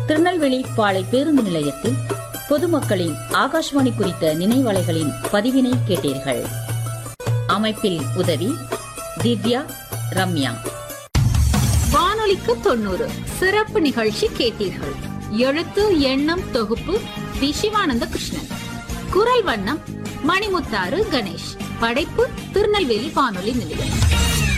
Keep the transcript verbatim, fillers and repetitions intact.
திருநெல்வேலி பாளை பேருந்து நிலையத்தில் பொதுமக்களின் ஆகாஷ்வாணி குறித்த நினைவலைகளின் பதிவினை கேட்டீர்கள். அமைப்பில் உதவி திவ்யா, ரம்யா. வானொலிக்கு தொண்ணூறு சிறப்பு நிகழ்ச்சி கேட்டீர்கள். எழுத்து எண்ணம் தொகுப்பு வி சிவானந்த கிருஷ்ணன். குரல் வண்ணம் மணிமுத்தாறு கணேஷ். படைப்பு திருநெல்வேலி வானொலி நிலையம்.